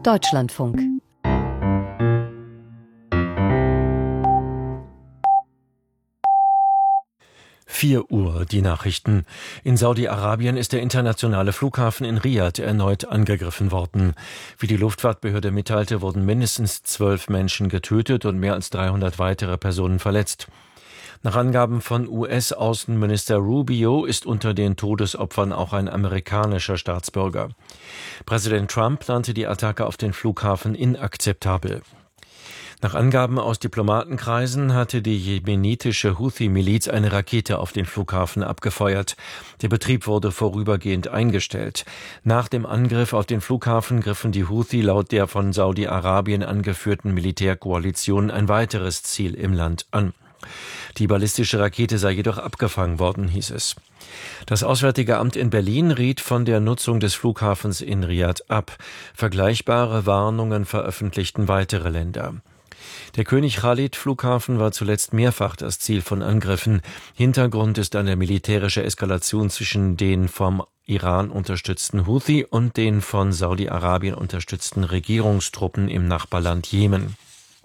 Deutschlandfunk. Uhr, die Nachrichten. In Saudi-Arabien ist der internationale Flughafen in Riad erneut angegriffen worden. Wie die Luftfahrtbehörde mitteilte, wurden mindestens 12 Menschen getötet und mehr als 300 weitere Personen verletzt. Nach Angaben von US-Außenminister Rubio ist unter den Todesopfern auch ein amerikanischer Staatsbürger. Präsident Trump nannte die Attacke auf den Flughafen inakzeptabel. Nach Angaben aus Diplomatenkreisen hatte die jemenitische Houthi-Miliz eine Rakete auf den Flughafen abgefeuert. Der Betrieb wurde vorübergehend eingestellt. Nach dem Angriff auf den Flughafen griffen die Houthi laut der von Saudi-Arabien angeführten Militärkoalition ein weiteres Ziel im Land an. Die ballistische Rakete sei jedoch abgefangen worden, hieß es. Das Auswärtige Amt in Berlin riet von der Nutzung des Flughafens in Riad ab. Vergleichbare Warnungen veröffentlichten weitere Länder. Der König Khalid-Flughafen war zuletzt mehrfach das Ziel von Angriffen. Hintergrund ist eine militärische Eskalation zwischen den vom Iran unterstützten Houthi und den von Saudi-Arabien unterstützten Regierungstruppen im Nachbarland Jemen.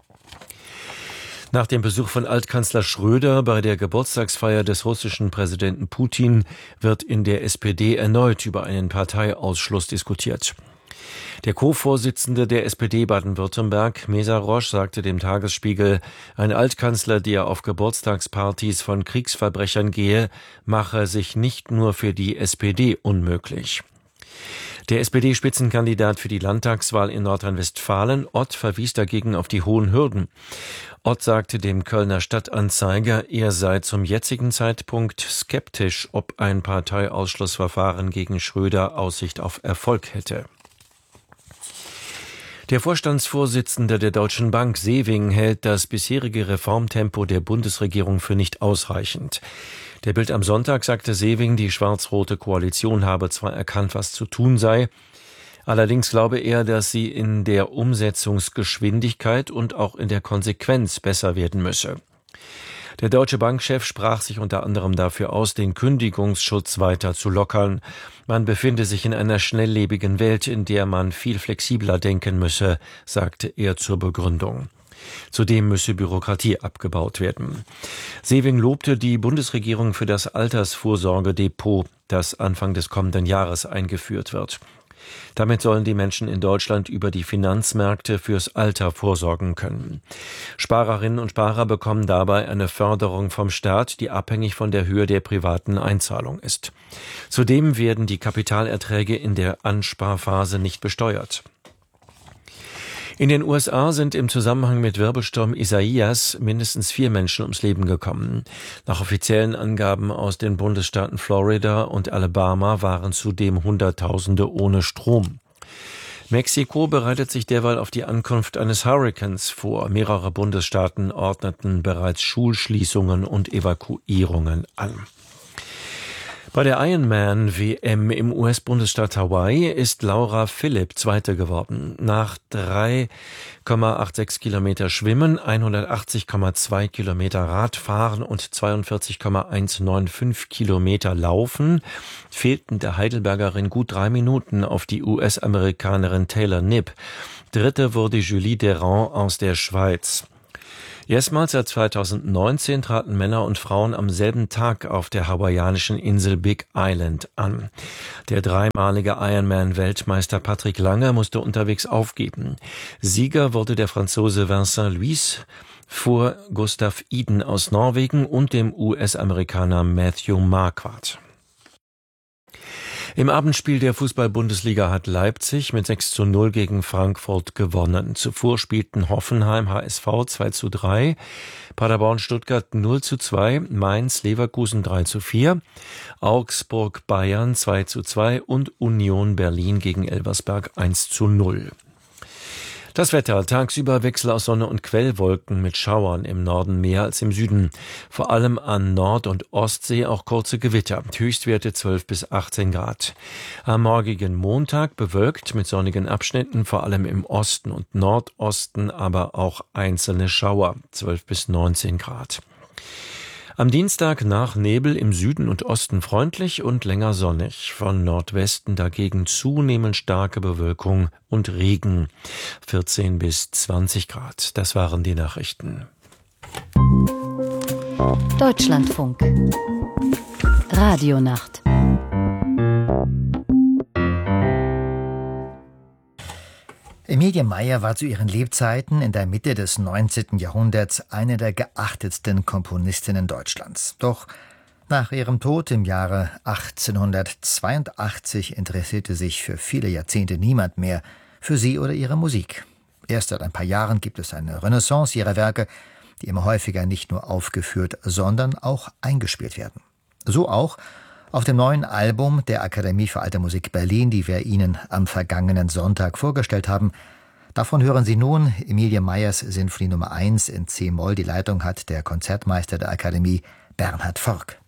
Nach dem Besuch von Altkanzler Schröder bei der Geburtstagsfeier des russischen Präsidenten Putin wird in der SPD erneut über einen Parteiausschluss diskutiert. Der Co-Vorsitzende der SPD Baden-Württemberg, Mesarosch, sagte dem Tagesspiegel, ein Altkanzler, der auf Geburtstagspartys von Kriegsverbrechern gehe, mache sich nicht nur für die SPD unmöglich. Der SPD-Spitzenkandidat für die Landtagswahl in Nordrhein-Westfalen, Ott, verwies dagegen auf die hohen Hürden. Ott sagte dem Kölner Stadtanzeiger, er sei zum jetzigen Zeitpunkt skeptisch, ob ein Parteiausschlussverfahren gegen Schröder Aussicht auf Erfolg hätte. Der Vorstandsvorsitzende der Deutschen Bank, Sewing, hält das bisherige Reformtempo der Bundesregierung für nicht ausreichend. Der Bild am Sonntag sagte Sewing, die schwarz-rote Koalition habe zwar erkannt, was zu tun sei, allerdings glaube er, dass sie in der Umsetzungsgeschwindigkeit und auch in der Konsequenz besser werden müsse. Der Deutsche Bankchef sprach sich unter anderem dafür aus, den Kündigungsschutz weiter zu lockern. Man befinde sich in einer schnelllebigen Welt, in der man viel flexibler denken müsse, sagte er zur Begründung. Zudem müsse Bürokratie abgebaut werden. Sewing lobte die Bundesregierung für das Altersvorsorgedepot, das Anfang des kommenden Jahres eingeführt wird. Damit sollen die Menschen in Deutschland über die Finanzmärkte fürs Alter vorsorgen können. Sparerinnen und Sparer bekommen dabei eine Förderung vom Staat, die abhängig von der Höhe der privaten Einzahlung ist. Zudem werden die Kapitalerträge in der Ansparphase nicht besteuert. In den USA sind im Zusammenhang mit Wirbelsturm Isaias mindestens 4 Menschen ums Leben gekommen. Nach offiziellen Angaben aus den Bundesstaaten Florida und Alabama waren zudem Hunderttausende ohne Strom. Mexiko bereitet sich derweil auf die Ankunft eines Hurrikans vor. Mehrere Bundesstaaten ordneten bereits Schulschließungen und Evakuierungen an. Bei der Ironman-WM im US-Bundesstaat Hawaii ist Laura Philipp Zweite geworden. Nach 3,86 Kilometer Schwimmen, 180,2 Kilometer Radfahren und 42,195 Kilometer Laufen fehlten der Heidelbergerin gut 3 Minuten auf die US-Amerikanerin Taylor Knibb. Dritte wurde Julie Derand aus der Schweiz. Erstmals seit 2019 traten Männer und Frauen am selben Tag auf der hawaiianischen Insel Big Island an. Der dreimalige Ironman-Weltmeister Patrick Lange musste unterwegs aufgeben. Sieger wurde der Franzose Vincent Luis vor Gustav Iden aus Norwegen und dem US-Amerikaner Matthew Marquardt. Im Abendspiel der Fußball-Bundesliga hat Leipzig mit 6:0 gegen Frankfurt gewonnen. Zuvor spielten Hoffenheim HSV 2:3, Paderborn-Stuttgart 0:2, Mainz-Leverkusen 3:4, Augsburg-Bayern 2:2 und Union Berlin gegen Elversberg 1:0. Das Wetter: tagsüber Wechsel aus Sonne und Quellwolken mit Schauern, im Norden mehr als im Süden. Vor allem an Nord- und Ostsee auch kurze Gewitter. Höchstwerte 12 bis 18 Grad. Am morgigen Montag bewölkt mit sonnigen Abschnitten, vor allem im Osten und Nordosten, aber auch einzelne Schauer, 12 bis 19 Grad. Am Dienstag nach Nebel im Süden und Osten freundlich und länger sonnig. Von Nordwesten dagegen zunehmend starke Bewölkung und Regen. 14 bis 20 Grad. Das waren die Nachrichten. Deutschlandfunk. Radionacht. Emilie Meyer war zu ihren Lebzeiten in der Mitte des 19. Jahrhunderts eine der geachtetsten Komponistinnen Deutschlands. Doch nach ihrem Tod im Jahre 1882 interessierte sich für viele Jahrzehnte niemand mehr für sie oder ihre Musik. Erst seit ein paar Jahren gibt es eine Renaissance ihrer Werke, die immer häufiger nicht nur aufgeführt, sondern auch eingespielt werden. So auch auf dem neuen Album der Akademie für Alte Musik Berlin, die wir Ihnen am vergangenen Sonntag vorgestellt haben. Davon hören Sie nun Emilie Meyers Sinfonie Nummer 1 in C-Moll. Die Leitung hat der Konzertmeister der Akademie, Bernhard Forck.